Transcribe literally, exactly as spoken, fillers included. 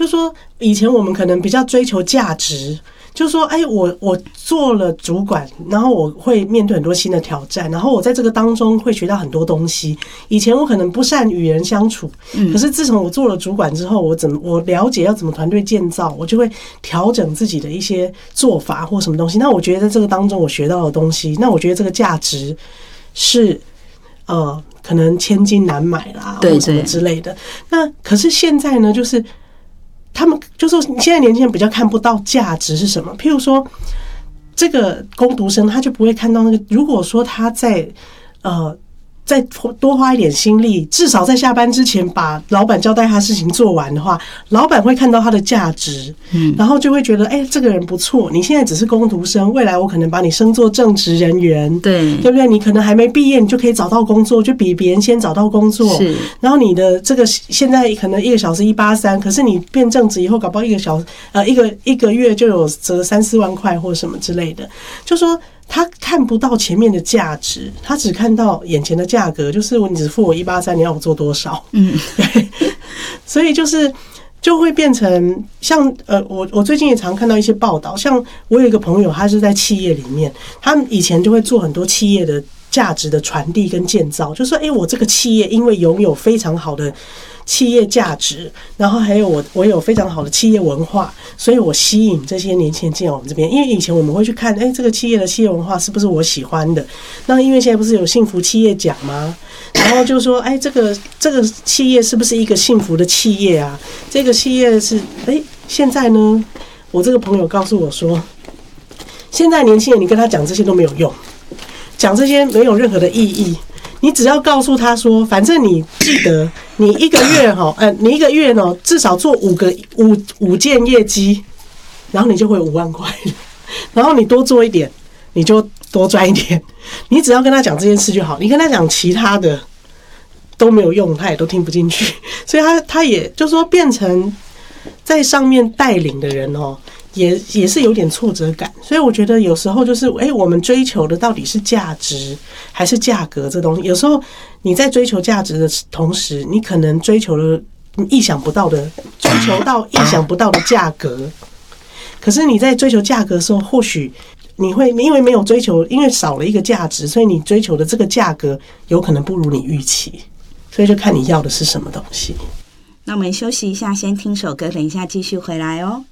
就是说以前我们可能比较追求价值。就是说，哎，我我做了主管，然后我会面对很多新的挑战，然后我在这个当中会学到很多东西。以前我可能不善与人相处，可是自从我做了主管之后，我怎么我了解要怎么团队建造，我就会调整自己的一些做法或什么东西。那我觉得在这个当中我学到的东西，那我觉得这个价值是呃可能千金难买啦，或什么之类的。那可是现在呢，就是。他们就是现在年轻人比较看不到价值是什么，譬如说，这个工读生他就不会看到那个，如果说他在呃再多花一点心力，至少在下班之前把老板交代他的事情做完的话，老板会看到他的价值，嗯，然后就会觉得，哎、欸，这个人不错。你现在只是工读生，未来我可能把你升做正职人员，对，对不对？你可能还没毕业，你就可以找到工作，就比别人先找到工作。是，然后你的这个现在可能一个小时一八三，可是你变正职以后，搞不好一个小呃一个一个月就有折三四万块或什么之类的，就说。他看不到前面的价值，他只看到眼前的价格，就是你只付我一八三，你要我做多少？嗯，对，所以就是就会变成像呃，我我最近也常看到一些报道，像我有一个朋友，他是在企业里面，他以前就会做很多企业的价值的传递跟建造，就说，哎、欸，我这个企业因为拥有非常好的。企业价值，然后还有我我有非常好的企业文化，所以我吸引这些年轻人进来我们这边。因为以前我们会去看，哎，这个企业的企业文化是不是我喜欢的？那因为现在不是有幸福企业奖吗？然后就说，哎，这个这个企业是不是一个幸福的企业啊？这个企业是，哎，现在呢，我这个朋友告诉我说，现在年轻人你跟他讲这些都没有用，讲这些没有任何的意义。你只要告诉他说，反正你记得，你一个月哈，呃，你一个月呢至少做五个五五件业绩，然后你就会五万块了。然后你多做一点，你就多赚一点。你只要跟他讲这件事就好，你跟他讲其他的都没有用，他也都听不进去。所以他他也就说变成在上面带领的人哦。也也是有点挫折感，所以我觉得有时候就是，哎、欸，我们追求的到底是价值还是价格这东西？有时候你在追求价值的同时，你可能追求了意想不到的，追求到意想不到的价格。可是你在追求价格的时候，或许你会因为没有追求，因为少了一个价值，所以你追求的这个价格有可能不如你预期，所以就看你要的是什么东西。 那我们休息一下，先听首歌，等一下继续回来哦。